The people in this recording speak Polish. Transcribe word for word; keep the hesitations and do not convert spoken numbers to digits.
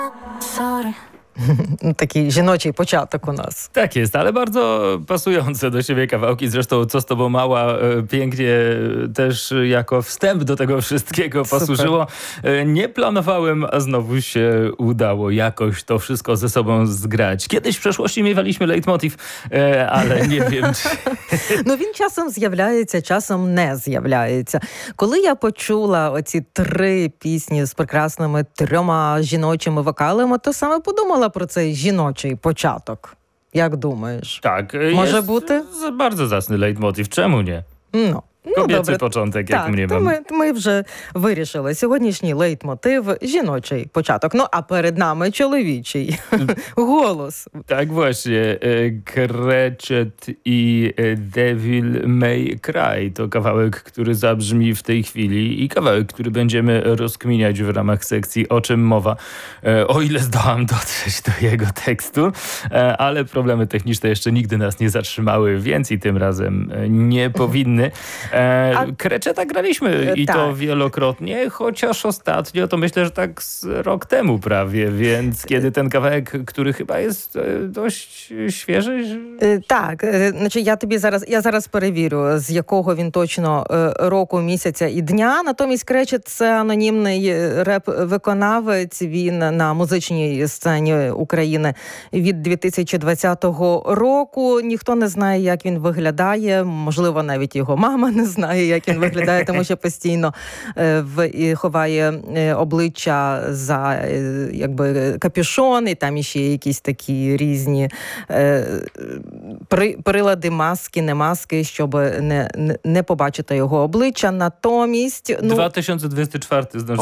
Sorry. Taki żenoczy początek u nas. Tak jest, ale bardzo pasujące do siebie kawałki. Zresztą Co z tobą mała pięknie też jako wstęp do tego wszystkiego posłużyło. Super. Nie planowałem, a znowu się udało jakoś to wszystko ze sobą zgrać. Kiedyś w przeszłości miewaliśmy leitmotiv, ale nie wiem, czy... Ну, він часом з'являється, часом не з'являється. Коли я почула оці три пісні з прекрасними трьома жіночими вокалами, то саме подумала про цей жіночий початок. Як думаєш? Tak, Może jest бути? z- bardzo zacny leitmotiv. Czemu nie? Ну, ну Kobiecy добре. początek, jak Так, mnie то mam. ми, ми вже вирішили. Сьогоднішній лейтмотив – жіночий початок. Ну, а перед нами чоловічий. Голос. Tak właśnie. e, Cratchit i e, Devil May Cry to kawałek, który zabrzmi w tej chwili i kawałek, który będziemy rozkminiać w ramach sekcji O czym mowa, e, o ile zdołam dotrzeć do jego tekstu, e, ale problemy techniczne jeszcze nigdy nas nie zatrzymały, więc i tym razem e, nie powinny. E, A- Cratchita graliśmy i tak. to wielokrotnie, chociaż ostatnio to myślę, że tak z rok temu prawie, więc kiedy ten kawałek, który chyba jest e, dość świeży. Е, Так, е, значить, я тобі зараз, я зараз перевірю, з якого він точно е, року, місяця і дня. Натомість Кречет – це анонімний е, реп-виконавець. Він на музичній сцені України від дві тисячі двадцятого року. Ніхто не знає, як він виглядає. Можливо, навіть його мама не знає, як він виглядає, тому що постійно е, в, і ховає е, обличчя за е, якби капюшон, і там іще якісь такі різні е, при, прилади, маски, не маски, щоб не, не, не побачити його обличчя. Натомість, ну, dwa tysiące dwudziesty czwarty